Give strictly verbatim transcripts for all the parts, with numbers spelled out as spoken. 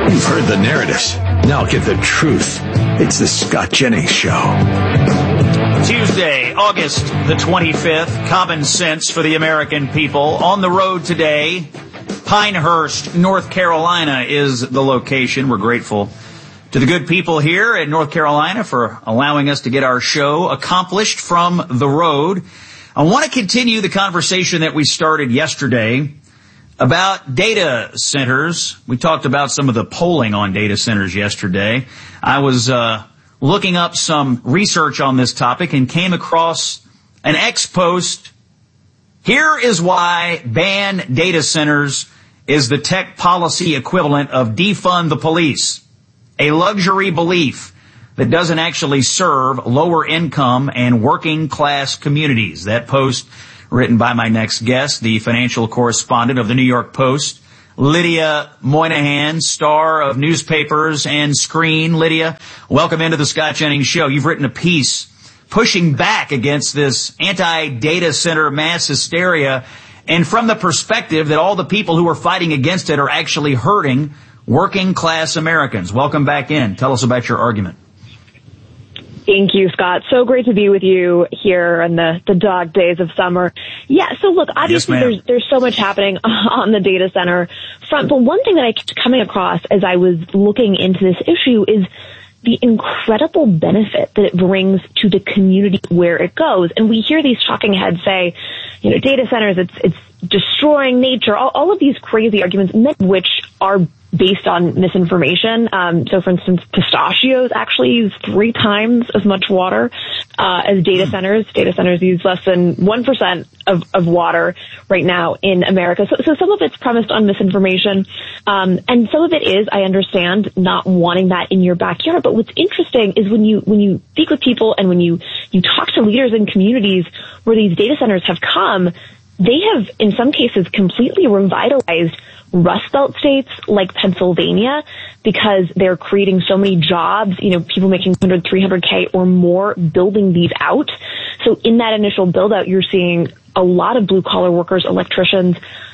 You've heard the narratives. Now get the truth. It's the Scott Jennings Show. Tuesday, August the twenty-fifth. Common sense for the American people. On the road today, Pinehurst, North Carolina is the location. We're grateful to the good people here in North Carolina for allowing us to get our show accomplished from the road. I want to continue the conversation that we started yesterday about data centers. We talked about some of the polling on data centers yesterday. I was uh looking up some research on this topic and came across an X post. Here is why ban data centers is the tech policy equivalent of defund the police. A luxury belief that doesn't actually serve lower income and working class communities. That post written by my next guest, the financial correspondent of the New York Post, Lydia Moynihan, star of newspapers and screen. Lydia, welcome into the Scott Jennings Show. You've written a piece pushing back against this anti-data center mass hysteria, and from the perspective that all the people who are fighting against it are actually hurting working class Americans. Welcome back in. Tell us about your argument. Thank you, Scott. So great to be with you here in the, the dog days of summer. Yeah, so look, obviously yes, there's there's so much happening on the data center front, but one thing that I kept coming across as I was looking into this issue is the incredible benefit that it brings to the community where it goes. And we hear these talking heads say, you know, data centers, it's it's destroying nature, all, all of these crazy arguments, many of which are based on misinformation. Um, so, for instance, pistachios actually use three times as much water uh, as data centers. Data centers use less than one percent of, of water right now in America. So, so some of it's premised on misinformation, um, and some of it is, I understand, not wanting that in your backyard. But what's interesting is when you when you speak with people and when you you talk to leaders in communities where these data centers have come, they have, in some cases, completely revitalized Rust Belt states like Pennsylvania because they're creating so many jobs, you know, people making one hundred, three hundred K or more building these out. So in that initial build out, you're seeing a lot of blue collar workers, electricians,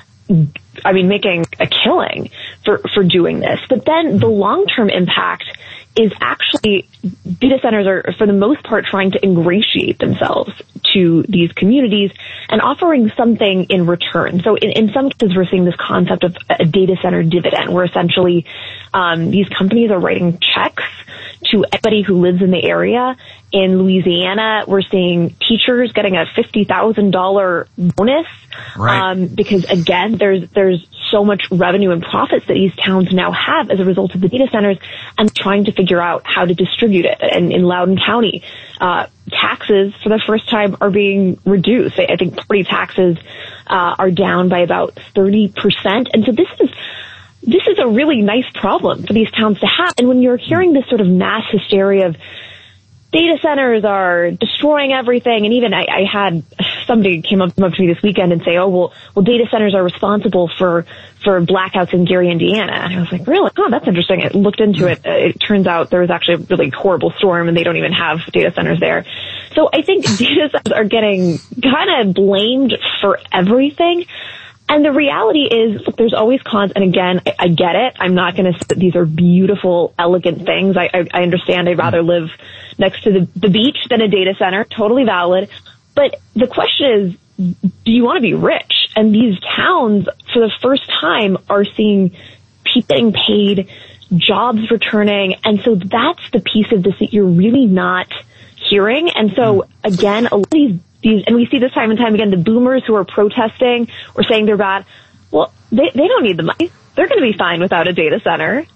I mean, making a killing for, for doing this. But then the long term impact is actually data centers are, for the most part, trying to ingratiate themselves to these communities and offering something in return. So in, in some cases, we're seeing this concept of a data center dividend, where essentially um, these companies are writing checks to anybody who lives in the area. In Louisiana, we're seeing teachers getting a fifty thousand dollars bonus, right. um, because again, there's there's so much revenue and profits that these towns now have as a result of the data centers, and trying to figure out how to distribute it. And in Loudoun County, uh, taxes for the first time are being reduced. I think property taxes uh, are down by about thirty percent, and so this is. This is a really nice problem for these towns to have. And when you're hearing this sort of mass hysteria of data centers are destroying everything, and even I, I had somebody came up, come up to me this weekend and say, oh, well, well, data centers are responsible for, for blackouts in Gary, Indiana. And I was like, really? Oh, that's interesting. I looked into it. It turns out there was actually a really horrible storm and they don't even have data centers there. So I think data centers are getting kind of blamed for everything. And the reality is, look, there's always cons. And again, I, I get it. I'm not going to say that these are beautiful, elegant things. I, I, I understand I'd rather live next to the, the beach than a data center. Totally valid. But the question is, do you want to be rich? And these towns, for the first time, are seeing people getting paid, jobs returning. And so that's the piece of this that you're really not hearing. And so, again, a lot of these These, and we see this time and time again, the boomers who are protesting or saying they're bad, well, they, they don't need the money. They're going to be fine without a data center.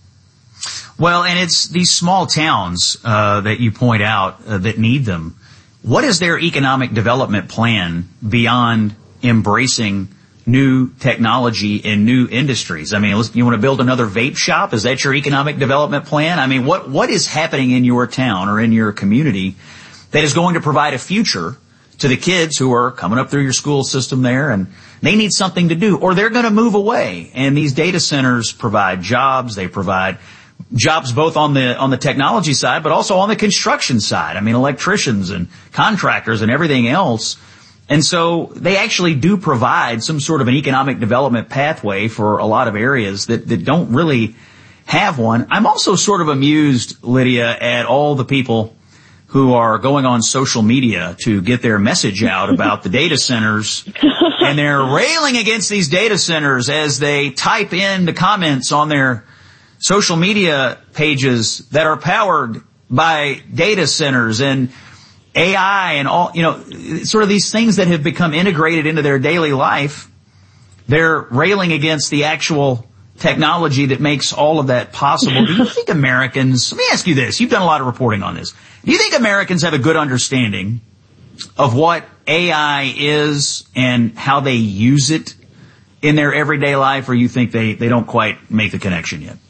Well, and it's these small towns uh, that you point out uh, that need them. What is their economic development plan beyond embracing new technology in new industries? I mean, you want to build another vape shop? Is that your economic development plan? I mean, what what is happening in your town or in your community that is going to provide a future to the kids who are coming up through your school system there, and they need something to do, or they're going to move away? And these data centers provide jobs. They provide jobs both on the on the technology side, but also on the construction side. I mean, electricians and contractors and everything else. And so they actually do provide some sort of an economic development pathway for a lot of areas that, that don't really have one. I'm also sort of amused, Lydia, at all the people who are going on social media to get their message out about the data centers, and they're railing against these data centers as they type in the comments on their social media pages that are powered by data centers and A I and all, you know, sort of these things that have become integrated into their daily life. They're railing against the actual technology that makes all of that possible. Do you think Americans, let me ask you this, you've done a lot of reporting on this. Do you think Americans have a good understanding of what A I is and how they use it in their everyday life, or you think they, they don't quite make the connection yet?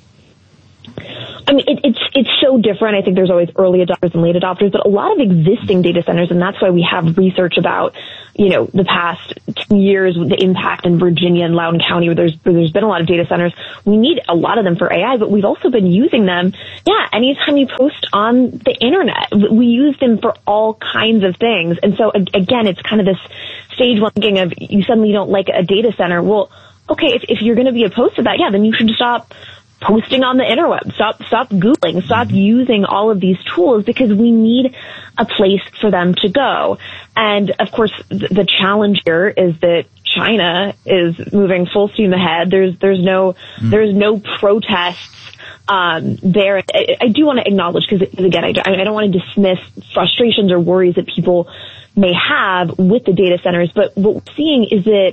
I mean, it, it's it's so different. I think there's always early adopters and late adopters, but a lot of existing data centers, and that's why we have research about, you know, the past ten years, the impact in Virginia and Loudoun County, where there's where there's been a lot of data centers. We need a lot of them for A I, but we've also been using them. Yeah, anytime you post on the internet, we use them for all kinds of things. And so again, it's kind of this stage one thinking of you suddenly don't like a data center. Well, okay, if if you're going to be opposed to that, yeah, then you should stop posting on the interweb. Stop, stop Googling. Stop mm-hmm. using all of these tools, because we need a place for them to go. And of course, th- the challenge here is that China is moving full steam ahead. There's, there's no, mm-hmm. there's no protests, um, there. I, I do want to acknowledge, because again, I, I don't want to dismiss frustrations or worries that people may have with the data centers, but what we're seeing is that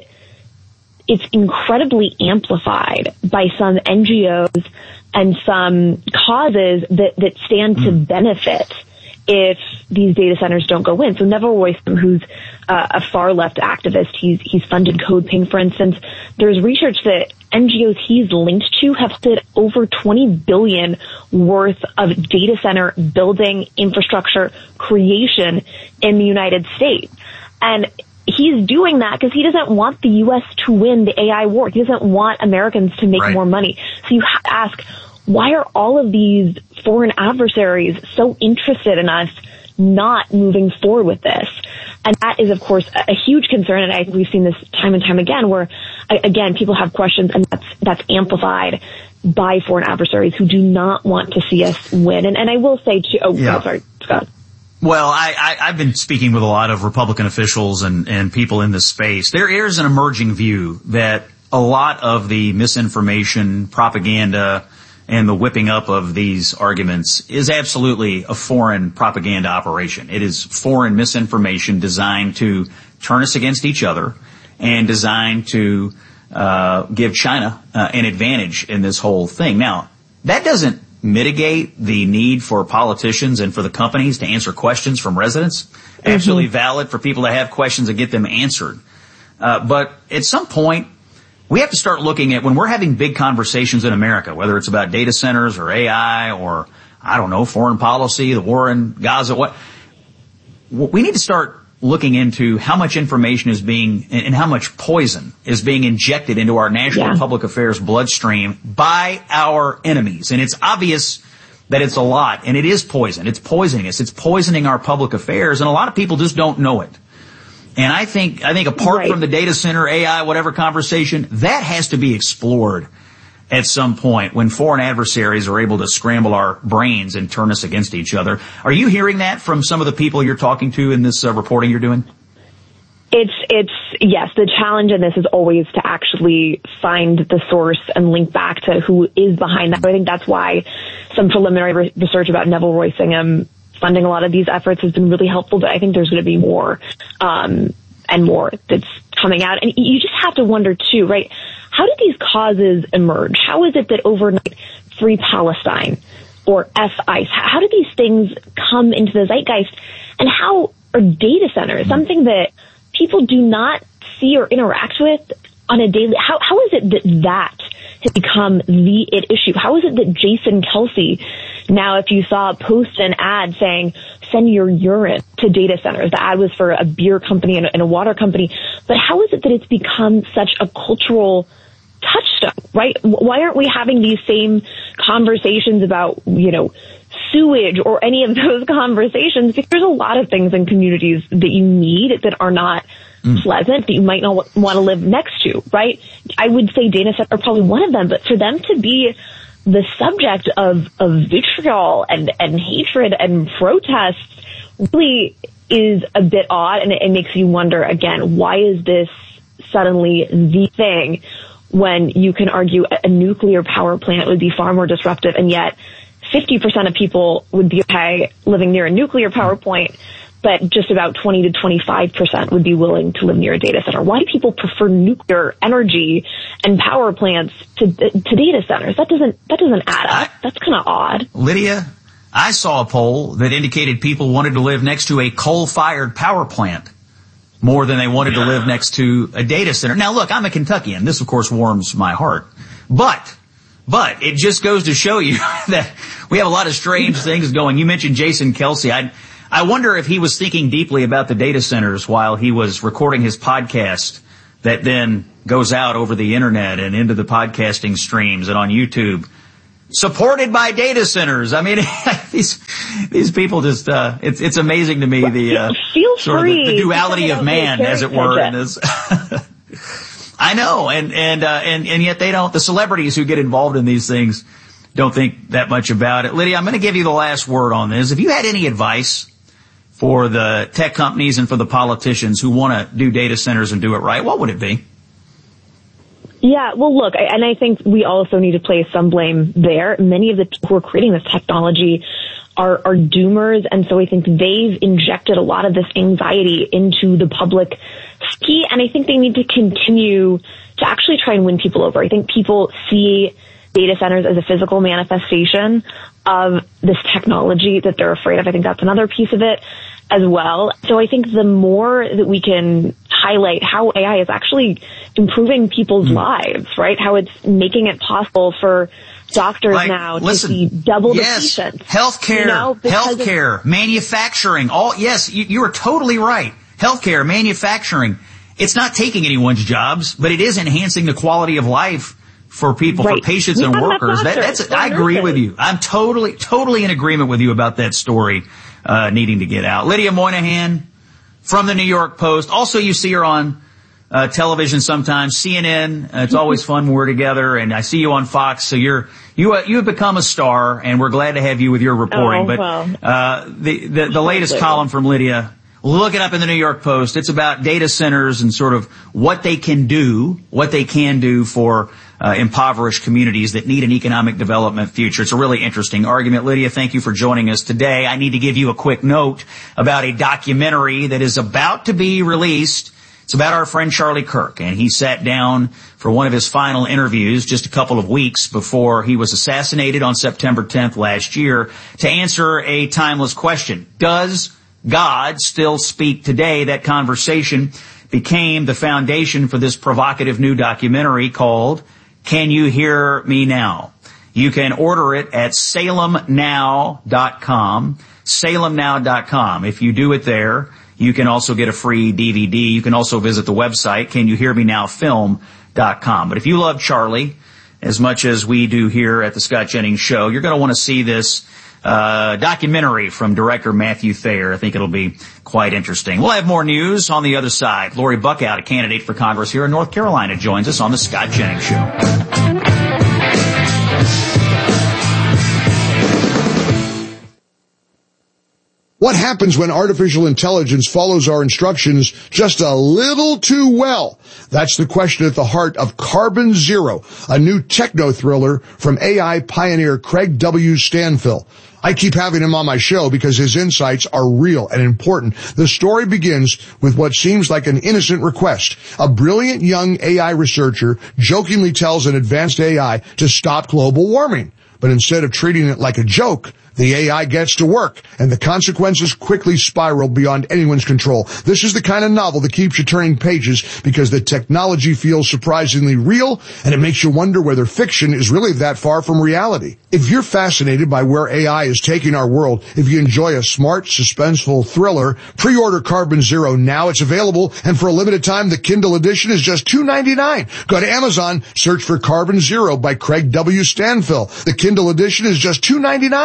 it's incredibly amplified by some N G Os and some causes that, that stand mm. to benefit if these data centers don't go in. So Neville Royston, who's uh, a far left activist, he's he's funded CodePing, for instance. There's research that N G Os he's linked to have said over twenty billion worth of data center building infrastructure creation in the United States. And he's doing that because he doesn't want the U S to win the A I war. He doesn't want Americans to make right. more money. So you have to ask, why are all of these foreign adversaries so interested in us not moving forward with this? And that is, of course, a, a huge concern. And I think we've seen this time and time again, where, again, people have questions, and that's, that's amplified by foreign adversaries who do not want to see us win. And, and I will say, too, oh, yeah. sorry, Scott. Well, I, I, I've been speaking with a lot of Republican officials and, and people in this space. There is an emerging view that a lot of the misinformation, propaganda, and the whipping up of these arguments is absolutely a foreign propaganda operation. It is foreign misinformation designed to turn us against each other and designed to uh, give China uh, an advantage in this whole thing. Now, that doesn't mitigate the need for politicians and for the companies to answer questions from residents. Mm-hmm. Absolutely valid for people to have questions and get them answered. Uh, but at some point, we have to start looking at, when we're having big conversations in America, whether it's about data centers or A I or, I don't know, foreign policy, the war in Gaza, what, we need to start looking into how much information is being, and how much poison is being injected into our national yeah. public affairs bloodstream by our enemies. And it's obvious that it's a lot, and it is poison. It's poisoning us. It's poisoning our public affairs, and a lot of people just don't know it. And I think, I think apart right. from the data center, A I, whatever conversation, that has to be explored at some point when foreign adversaries are able to scramble our brains and turn us against each other. Are you hearing that from some of the people you're talking to in this uh, reporting you're doing? It's, it's, yes, the challenge in this is always to actually find the source and link back to who is behind that. I think that's why some preliminary re- research about Neville Royston funding a lot of these efforts has been really helpful, but I think there's going to be more, um, and more that's coming out. And you just have to wonder too, right? How did these causes emerge? How is it that overnight Free Palestine or F ICE, how did these things come into the zeitgeist? And how are data centers, something that people do not see or interact with on a daily, how, how is it that that has become the it issue? How is it that Jason Kelsey, now if you saw post an ad saying, send your urine to data centers, the ad was for a beer company and a, and a water company, but how is it that it's become such a cultural touchstone, right? Why aren't we having these same conversations about, you know, sewage or any of those conversations? Because there's a lot of things in communities that you need that are not mm. pleasant, that you might not want to live next to, right? I would say data centers are probably one of them, but for them to be the subject of, of vitriol and, and hatred and protests really is a bit odd, and it, it makes you wonder, again, why is this suddenly the thing when you can argue a, a nuclear power plant would be far more disruptive, and yet fifty percent of people would be okay living near a nuclear power plant, but just about twenty to twenty-five percent would be willing to live near a data center. Why do people prefer nuclear energy and power plants to to data centers? That doesn't that doesn't add up. That's kind of odd. Lydia, I saw a poll that indicated people wanted to live next to a coal-fired power plant more than they wanted to live next to a data center. Now, look, I'm a Kentuckian. This, of course, warms my heart. But, but it just goes to show you that we have a lot of strange things going. You mentioned Jason Kelce. I, I wonder if he was thinking deeply about the data centers while he was recording his podcast that then goes out over the internet and into the podcasting streams and on YouTube. Supported by data centers. I mean, these these people just, uh, it's it's amazing to me, well, the, uh, feel sort free of the, the duality of man, as it were, in this. I know, and, and, uh, and, and yet they don't, the celebrities who get involved in these things don't think that much about it. Lydia, I'm going to give you the last word on this. If you had any advice for the tech companies and for the politicians who want to do data centers and do it right, what would it be? Yeah, well, look, and I think we also need to place some blame there. Many of the people who are creating this technology are, are doomers, and so I think they've injected a lot of this anxiety into the public psyche, and I think they need to continue to actually try and win people over. I think people see data centers as a physical manifestation of this technology that they're afraid of. I think that's another piece of it as well. So I think the more that we can highlight how A I is actually improving people's mm. lives, right? How it's making it possible for doctors like, now to listen, see double yes, the patients. Healthcare, you know, healthcare, of- manufacturing, all, yes, you, you are totally right. Healthcare, manufacturing, it's not taking anyone's jobs, but it is enhancing the quality of life for people, right. for patients we and workers. That, that's, I agree nurses. with you. I'm totally, totally in agreement with you about that story, uh, needing to get out. Lydia Moynihan from the New York Post. Also, you see her on, uh, television sometimes, C N N. Uh, it's always fun when we're together, and I see you on Fox. So you're, you, uh, you have become a star, and we're glad to have you with your reporting. Oh, but, well. uh, the, the, the latest column from Lydia, look it up in the New York Post. It's about data centers and sort of what they can do, what they can do for uh, impoverished communities that need an economic development future. It's a really interesting argument. Lydia, thank you for joining us today. I need to give you a quick note about a documentary that is about to be released. It's about our friend Charlie Kirk, and he sat down for one of his final interviews just a couple of weeks before he was assassinated on September tenth last year to answer a timeless question. Does God still speak today? That conversation became the foundation for this provocative new documentary called Can You Hear Me Now? You can order it at salem now dot com, salem now dot com. If you do it there, you can also get a free D V D. You can also visit the website, can you hear me now film dot com. But if you love Charlie as much as we do here at the Scott Jennings Show, you're going to want to see this Uh, documentary from director Matthew Thayer. I think it'll be quite interesting. We'll have more news on the other side. Lori Buckout, a candidate for Congress here in North Carolina, joins us on the Scott Jennings Show. What happens when artificial intelligence follows our instructions just a little too well? That's the question at the heart of Carbon Zero, a new techno-thriller from A I pioneer Craig W. Stanfill. I keep having him on my show because his insights are real and important. The story begins with what seems like an innocent request. A brilliant young A I researcher jokingly tells an advanced A I to stop global warming. But instead of treating it like a joke, the A I gets to work, and the consequences quickly spiral beyond anyone's control. This is the kind of novel that keeps you turning pages because the technology feels surprisingly real, and it makes you wonder whether fiction is really that far from reality. If you're fascinated by where A I is taking our world, if you enjoy a smart, suspenseful thriller, pre-order Carbon Zero now. It's available, and for a limited time, the Kindle edition is just two ninety-nine. Go to Amazon, search for Carbon Zero by Craig W. Stanfill. The Kindle edition is just two ninety-nine. That's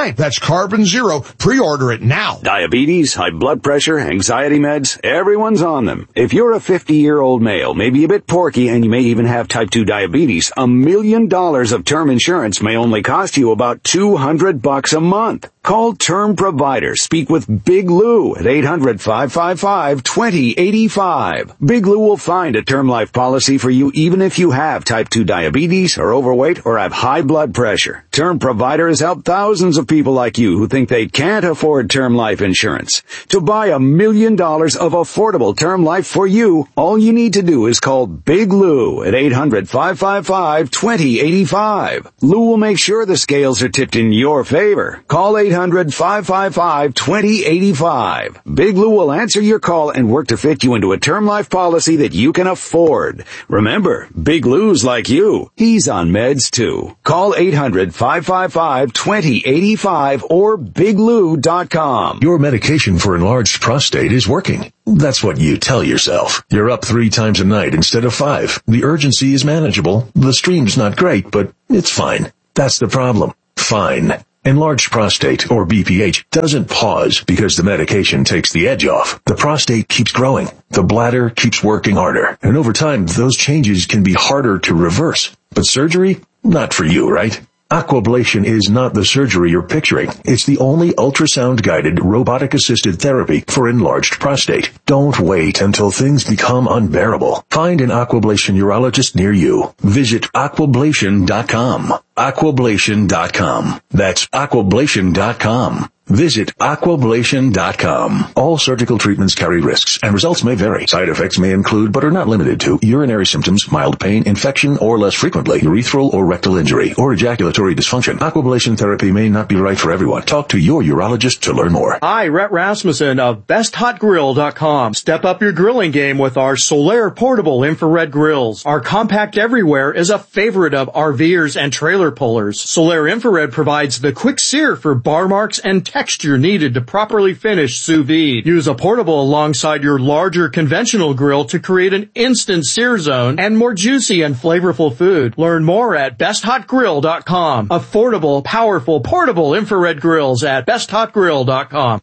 Carbon Zero. Pre-order it now. Diabetes, high blood pressure, anxiety meds, everyone's on them. If you're a fifty-year-old male, maybe a bit porky, and you may even have type two diabetes, a million dollars of term insurance may only cost you about two hundred bucks a month. Call Term Provider. Speak with Big Lou at eight hundred, five five five, two zero eight five. Big Lou will find a term life policy for you even if you have type two diabetes, are overweight, or have high blood pressure. Term Provider has helped thousands of people like you who think they can't afford term life insurance. To buy a million dollars of affordable term life for you, all you need to do is call Big Lou at eight hundred, five five five, two zero eight five. Lou will make sure the scales are tipped in your favor. Call eight hundred, five five five, two zero eight five. Big Lou will answer your call and work to fit you into a term life policy that you can afford. Remember, Big Lou's like you. He's on meds too. Call eight hundred, five five five, two zero eight five or big lou dot com. Your medication for enlarged prostate is working. That's what you tell yourself. You're up three times a night instead of five. The urgency is manageable. The stream's not great, but it's fine. That's the problem. Fine. Enlarged prostate, or B P H, doesn't pause because the medication takes the edge off. The prostate keeps growing. The bladder keeps working harder. And over time, those changes can be harder to reverse. But surgery? Not for you, right? Aquablation is not the surgery you're picturing. It's the only ultrasound-guided, robotic-assisted therapy for enlarged prostate. Don't wait until things become unbearable. Find an Aquablation urologist near you. Visit aquablation dot com. aquablation dot com. That's aquablation dot com. Visit aquablation dot com. All surgical treatments carry risks, and results may vary. Side effects may include, but are not limited to, urinary symptoms, mild pain, infection, or less frequently, urethral or rectal injury, or ejaculatory dysfunction. Aquablation therapy may not be right for everyone. Talk to your urologist to learn more. Hi, Rhett Rasmussen of best hot grill dot com. Step up your grilling game with our Solaire portable infrared grills. Our compact everywhere is a favorite of RVers and trailer pullers. Solaire infrared provides the quick sear for bar marks and texture needed to properly finish sous vide. Use a portable alongside your larger conventional grill to create an instant sear zone and more juicy and flavorful food. Learn more at best hot grill dot com. Affordable, powerful, portable infrared grills at best hot grill dot com.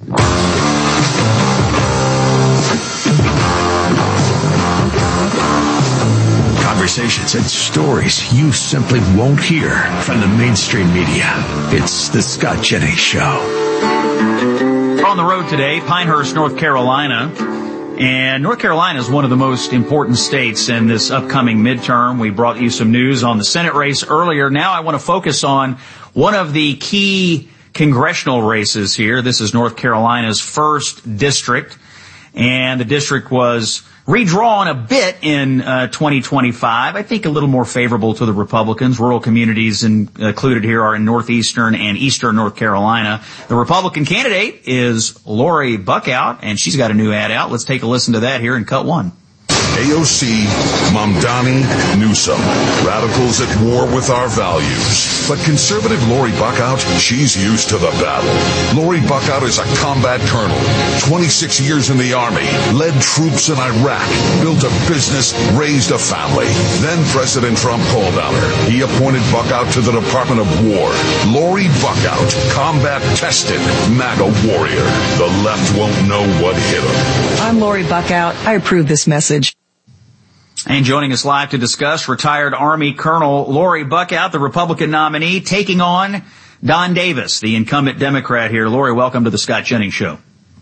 Conversations and stories you simply won't hear from the mainstream media. It's the Scott Jennings Show. We're on the road today, Pinehurst, North Carolina. And North Carolina is one of the most important states in this upcoming midterm. We brought you some news on the Senate race earlier. Now I want to focus on one of the key congressional races here. This is North Carolina's first district. And the district was redrawn a bit in uh, twenty twenty-five. I think a little more favorable to the Republicans. Rural communities in, included here are in northeastern and eastern North Carolina. The Republican candidate is Lori Buckout, and she's got a new ad out. Let's take a listen to that here in cut one. A O C, Mamdani, Newsom. Radicals at war with our values. But conservative Lori Buckout, she's used to the battle. Lori Buckout is a combat colonel, twenty-six years in the Army, led troops in Iraq, built a business, raised a family. Then President Trump called on her. He appointed Buckout to the Department of War. Lori Buckout, combat-tested, MAGA warrior. The left won't know what hit him. I'm Lori Buckout. I approve this message. And joining us live to discuss, retired Army Colonel Lori Buckout, the Republican nominee, taking on Don Davis, the incumbent Democrat here. Lori, welcome to the Scott Jennings Show.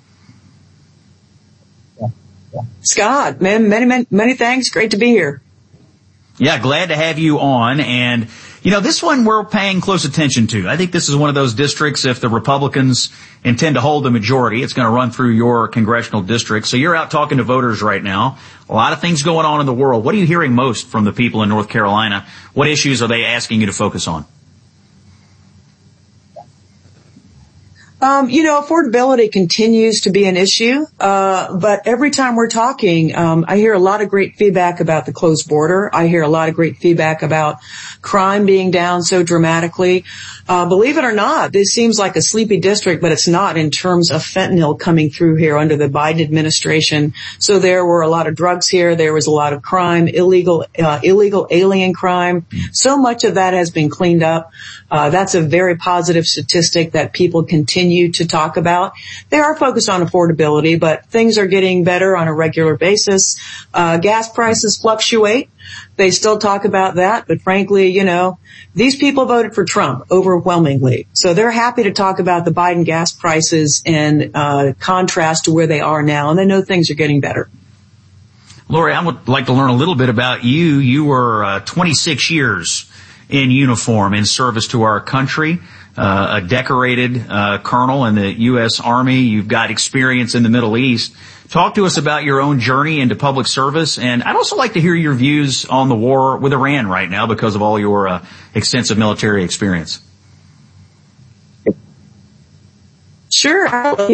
Scott, man, many, many, many thanks. Great to be here. Yeah, glad to have you on. And, you know, this one we're paying close attention to. I think this is one of those districts, if the Republicans intend to hold the majority, it's going to run through your congressional district. So you're out talking to voters right now. A lot of things going on in the world. What are you hearing most from the people in North Carolina? What issues are they asking you to focus on? Um, you know, affordability continues to be an issue, uh, but every time we're talking, um, I hear a lot of great feedback about the closed border. I hear a lot of great feedback about crime being down so dramatically. Uh, believe it or not, this seems like a sleepy district, but it's not in terms of fentanyl coming through here under the Biden administration. So there were a lot of drugs here. There was a lot of crime, illegal, uh, illegal alien crime. So much of that has been cleaned up. Uh, that's a very positive statistic that people continue to talk about. They are focused on affordability, but things are getting better on a regular basis. Uh, gas prices fluctuate. They still talk about that, but frankly, you know, these people voted for Trump overwhelmingly. So they're happy to talk about the Biden gas prices in uh, contrast to where they are now, and they know things are getting better. Lori, I would like to learn a little bit about you. You were uh, twenty-six years in uniform in service to our country, uh, a decorated uh, colonel in the U S Army. You've got experience in the Middle East. Talk to us about your own journey into public service, and I'd also like to hear your views on the war with Iran right now because of all your uh, extensive military experience. Sure.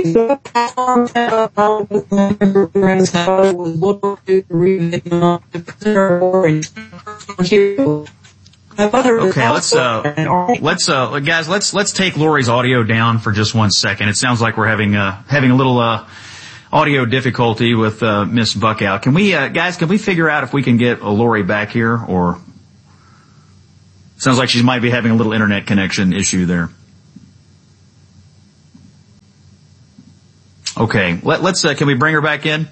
Okay, let's uh, let's uh, guys, let's let's take Lori's audio down for just one second. It sounds like we're having uh, having a little uh, audio difficulty with uh, Miss Buckout. Can we, uh, guys, can we figure out if we can get Lori back here? Or sounds like she might be having a little internet connection issue there. Okay, let, let's. Uh, can we bring her back in?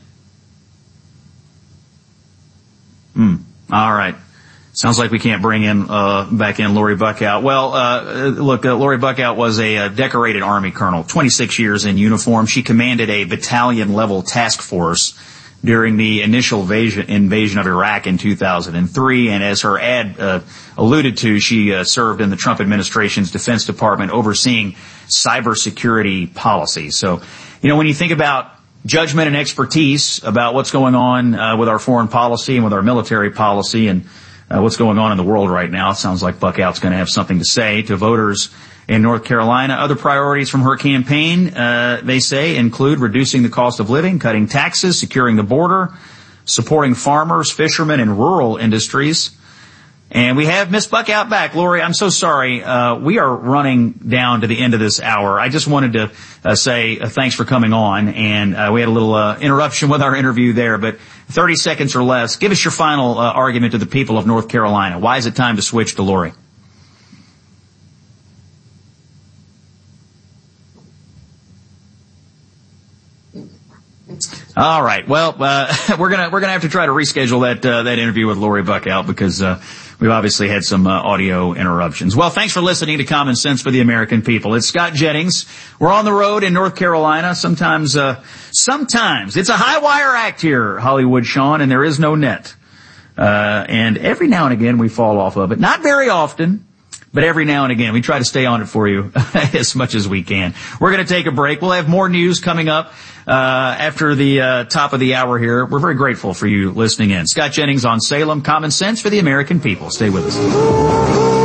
Hmm. All right. Sounds like we can't bring in uh back in Lori Buckout. Well, uh look, uh, Lori Buckout was a, a decorated Army colonel, twenty-six years in uniform. She commanded a battalion-level task force during the initial invasion, invasion of Iraq in two thousand three, and as her ad uh, alluded to, she uh, served in the Trump administration's Defense Department overseeing cybersecurity policy. So, you know, when you think about judgment and expertise about what's going on uh, with our foreign policy and with our military policy and Uh, what's going on in the world right now, it sounds like Buckout's going to have something to say to voters in North Carolina. Other priorities from her campaign, uh, they say, include reducing the cost of living, cutting taxes, securing the border, supporting farmers, fishermen, and rural industries. And we have Miss Buckout back. Lori, I'm so sorry. Uh, we are running down to the end of this hour. I just wanted to uh, say uh, thanks for coming on. And uh, we had a little uh, interruption with our interview there, but thirty seconds or less. Give us your final uh, argument to the people of North Carolina. Why is it time to switch to Lori? All right. Well, uh, we're gonna we're gonna have to try to reschedule that uh, that interview with Lori Buckout because uh, we've obviously had some uh, audio interruptions. Well, thanks for listening to Common Sense for the American People. It's Scott Jennings. We're on the road in North Carolina. Sometimes, uh, sometimes it's a high wire act here, Hollywood Sean, and there is no net. Uh, and every now and again we fall off of it. Not very often, but every now and again we try to stay on it for you as much as we can. We're going to take a break. We'll have more news coming up uh after the uh top of the hour here. We're very grateful for you listening in. Scott Jennings on Salem. Common Sense for the American People. Stay with us.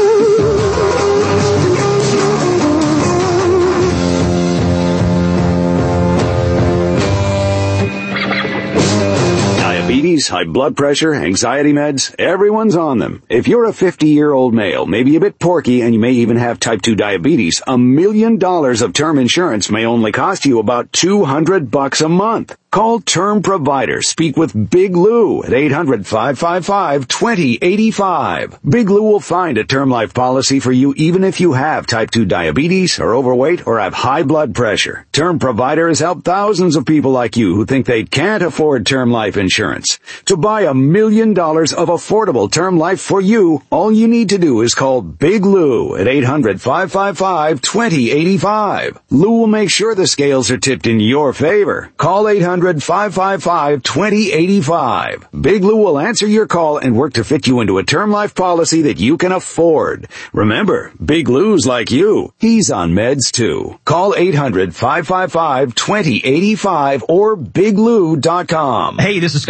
Diabetes, high blood pressure, anxiety meds, everyone's on them. If you're a fifty-year-old male, maybe a bit porky, and you may even have type two diabetes, a million dollars of term insurance may only cost you about two hundred bucks a month. Call Term Provider. Speak with Big Lou at eight hundred, five five five, two zero eight five. Big Lou will find a term life policy for you even if you have type two diabetes, are overweight, or have high blood pressure. Term Provider has helped thousands of people like you who think they can't afford term life insurance. To buy a million dollars of affordable term life for you, all you need to do is call Big Lou at eight hundred, five five five, two zero eight five. Lou will make sure the scales are tipped in your favor. Call eight hundred, five five five, two zero eight five. Big Lou will answer your call and work to fit you into a term life policy that you can afford. Remember, Big Lou's like you. He's on meds too. Call eight hundred, five five five, two zero eight five or big lou dot com. Hey, this is Scott Jennings.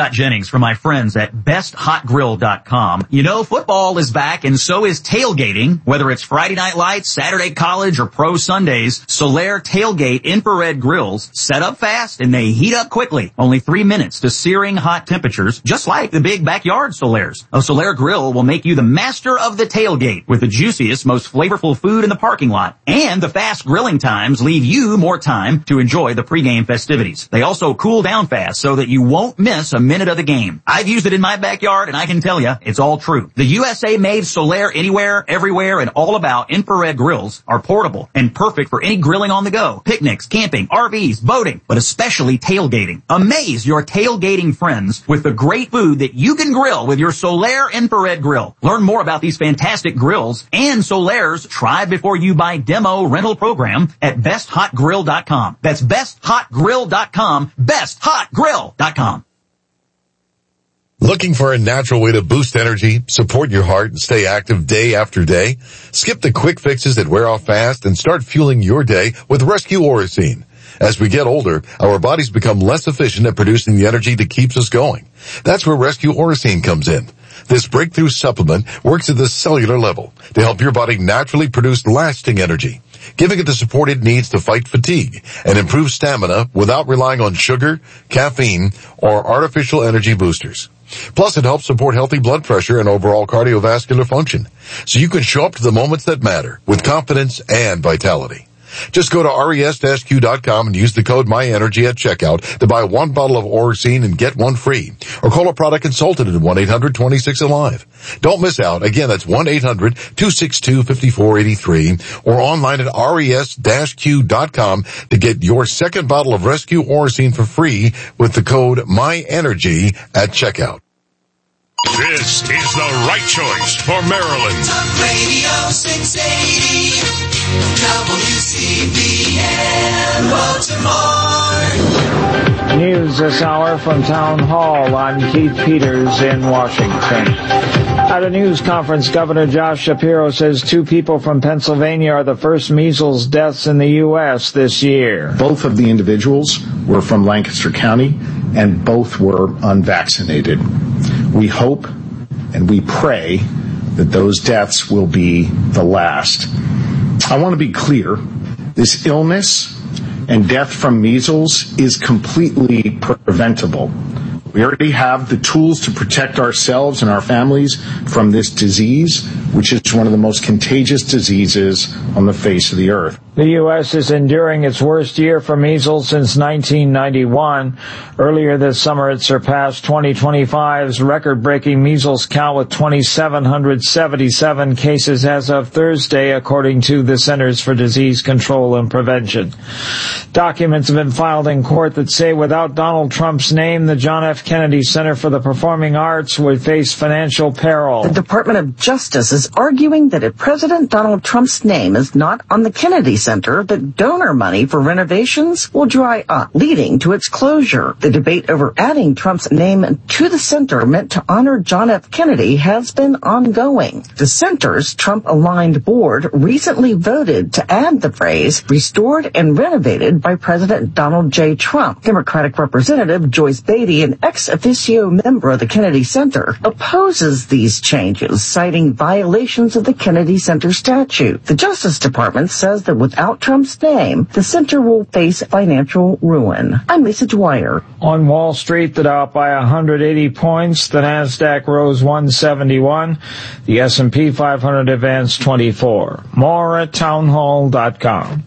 from my friends at best hot grill dot com. You know, football is back and so is tailgating. Whether it's Friday Night Lights, Saturday College, or Pro Sundays, Solaire Tailgate infrared grills set up fast and they heat up quickly. Only three minutes to searing hot temperatures, just like the big backyard Solaire's. A Solaire grill will make you the master of the tailgate with the juiciest, most flavorful food in the parking lot. And the fast grilling times leave you more time to enjoy the pregame festivities. They also cool down fast so that you won't miss a minute of the game. I've used it in my backyard and I can tell you it's all true. The U S A-made Solaire Anywhere, Everywhere, and All About infrared grills are portable and perfect for any grilling on the go, picnics, camping, R Vs, boating, but especially tailgating. Amaze your tailgating friends with the great food that you can grill with your Solaire infrared grill. Learn more about these fantastic grills and Solaire's try before you buy demo rental program at best hot grill dot com. That's best hot grill dot com, best hot grill dot com. Looking for a natural way to boost energy, support your heart, and stay active day after day? Skip the quick fixes that wear off fast and start fueling your day with Rescue Orosine. As we get older, our bodies become less efficient at producing the energy that keeps us going. That's where Rescue Orosine comes in. This breakthrough supplement works at the cellular level to help your body naturally produce lasting energy, giving it the support it needs to fight fatigue and improve stamina without relying on sugar, caffeine, or artificial energy boosters. Plus, it helps support healthy blood pressure and overall cardiovascular function, so you can show up to the moments that matter with confidence and vitality. Just go to res dash q dot com and use the code MyEnergy at checkout to buy one bottle of Orosine and get one free. Or call a product consultant at one eight hundred two six alive. Don't miss out. Again, that's one eight hundred two six two five four eight three or online at res dash q dot com to get your second bottle of Rescue Orosine for free with the code MyEnergy at checkout. This is the right choice for Maryland. Talk Radio six eighty, W C B N, Baltimore. News this hour from Town Hall. I'm Keith Peters in Washington. At a news conference, Governor Josh Shapiro says two people from Pennsylvania are the first measles deaths in the U S this year. Both of the individuals were from Lancaster County, and both were unvaccinated. We hope and we pray that those deaths will be the last. I want to be clear. This illness and death from measles is completely preventable. We already have the tools to protect ourselves and our families from this disease, which is one of the most contagious diseases on the face of the earth. The U S is enduring its worst year for measles since nineteen ninety-one. Earlier this summer, it surpassed twenty twenty-five's record-breaking measles count with two thousand seven hundred seventy-seven cases as of Thursday, according to the Centers for Disease Control and Prevention. Documents have been filed in court that say without Donald Trump's name, the John F. Kennedy Center for the Performing Arts would face financial peril. The Department of Justice is arguing that if President Donald Trump's name is not on the Kennedy Center, that donor money for renovations will dry up, leading to its closure. The debate over adding Trump's name to the center meant to honor John F. Kennedy has been ongoing. The center's Trump-aligned board recently voted to add the phrase restored and renovated by President Donald J. Trump. Democratic Representative Joyce Beatty, an ex officio member of the Kennedy Center, opposes these changes, citing violations of the Kennedy Center statute. The Justice Department says that without Trump's name, the center will face financial ruin. I'm Lisa Dwyer. On Wall Street, the Dow up by one hundred eighty points. The Nasdaq rose one seventy-one. The S and P five hundred advanced twenty-four. More at townhall dot com.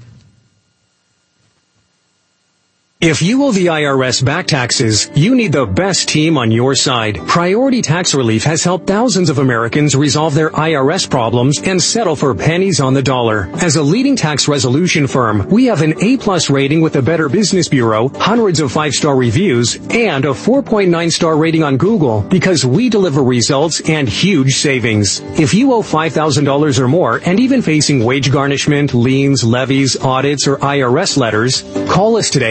If you owe the I R S back taxes, you need the best team on your side. Priority Tax Relief has helped thousands of Americans resolve their I R S problems and settle for pennies on the dollar. As a leading tax resolution firm, we have an A-plus rating with the Better Business Bureau, hundreds of five-star reviews, and a four point nine star rating on Google because we deliver results and huge savings. If you owe five thousand dollars or more and even facing wage garnishment, liens, levies, audits, or I R S letters, call us today at eight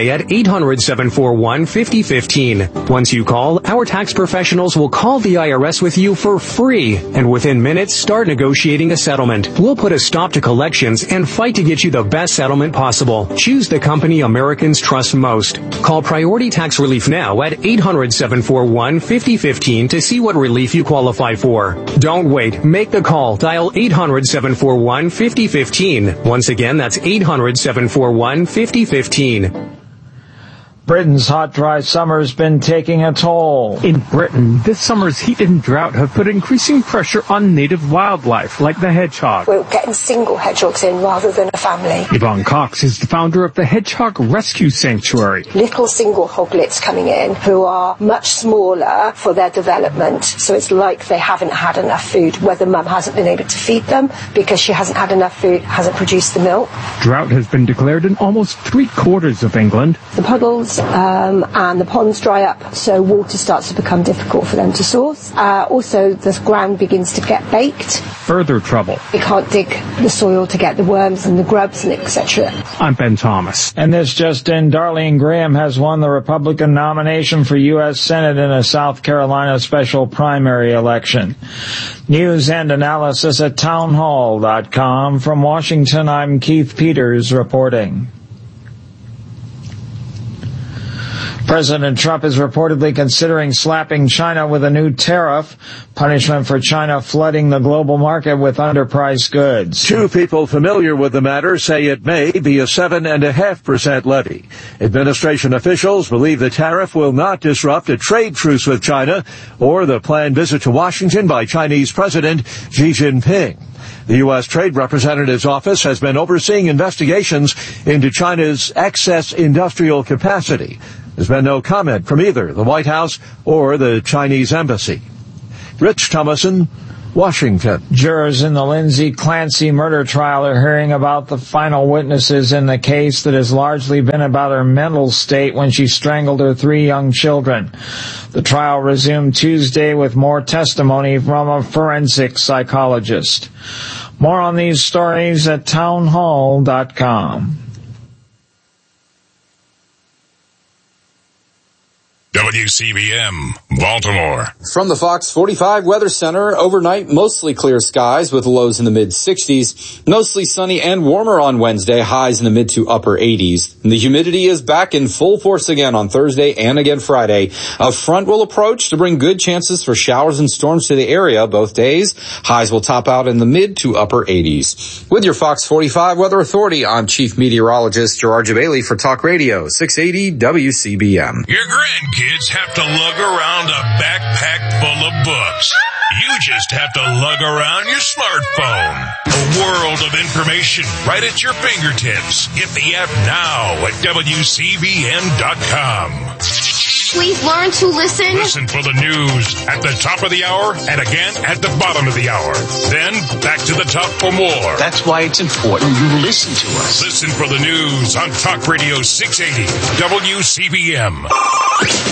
eight hundred, seven four one, five oh one five. Once you call, our tax professionals will call the I R S with you for free, and within minutes start negotiating a settlement. We'll put a stop to collections and fight to get you the best settlement possible. Choose the company Americans trust most. Call Priority Tax Relief now at eight hundred, seven four one, five oh one five to see what relief you qualify for. Don't wait. Make the call. Dial eight hundred, seven four one, five oh one five. Once again, that's eight hundred, seven four one, five oh one five. Britain's hot, dry summer has been taking a toll. In Britain, this summer's heat and drought have put increasing pressure on native wildlife, like the hedgehog. We're getting single hedgehogs in rather than a family. Yvonne Cox is the founder of the Hedgehog Rescue Sanctuary. Little single hoglets coming in who are much smaller for their development. So it's like they haven't had enough food, whether mum hasn't been able to feed them because she hasn't had enough food, hasn't produced the milk. Drought has been declared in almost three quarters of England. The puddles Um, and the ponds dry up, so water starts to become difficult for them to source. Uh, also, the ground begins to get baked. Further trouble. We can't dig the soil to get the worms and the grubs and et cetera. I'm Ben Thomas. And this just in, Darlene Graham has won the Republican nomination for U S Senate in a South Carolina special primary election. News and analysis at townhall dot com. From Washington, I'm Keith Peters reporting. President Trump is reportedly considering slapping China with a new tariff, punishment for China flooding the global market with underpriced goods. Two people familiar with the matter say it may be a seven point five percent levy. Administration officials believe the tariff will not disrupt a trade truce with China or the planned visit to Washington by Chinese President Xi Jinping. The U S Trade Representative's office has been overseeing investigations into China's excess industrial capacity. There's been no comment from either the White House or the Chinese embassy. Rich Thomason, Washington. Jurors in the Lindsay Clancy murder trial are hearing about the final witnesses in the case that has largely been about her mental state when she strangled her three young children. The trial resumed Tuesday with more testimony from a forensic psychologist. More on these stories at townhall dot com. W C B M, Baltimore. From the Fox forty-five Weather Center, overnight mostly clear skies with lows in the mid sixties. Mostly sunny and warmer on Wednesday, highs in the mid to upper eighties. And the humidity is back in full force again on Thursday and again Friday. A front will approach to bring good chances for showers and storms to the area both days. Highs will top out in the mid to upper eighties. With your Fox forty-five Weather Authority, I'm Chief Meteorologist Gerard Jabali for Talk Radio six eighty W C B M. Your grandkids Kids have to lug around a backpack full of books. You just have to lug around your smartphone. A world of information right at your fingertips. Get the app now at W C B M dot com. Please learn to listen. Listen for the news at the top of the hour and again at the bottom of the hour. Then back to the top for more. That's why it's important you listen to us. Listen for the news on Talk Radio six eighty W C B M.